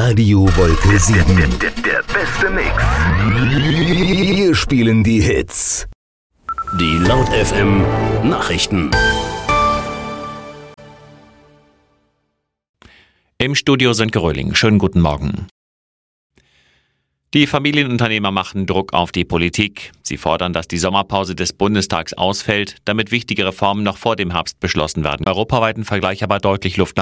Radio Wolke 7. Der beste Mix. Wir spielen die Hits. Die Laut FM Nachrichten. Im Studio Sönke Röhling. Schönen guten Morgen. Die Familienunternehmer machen Druck auf die Politik. Sie fordern, dass die Sommerpause des Bundestags ausfällt, damit wichtige Reformen noch vor dem Herbst beschlossen werden. Im europaweiten Vergleich aber deutlich Luft nach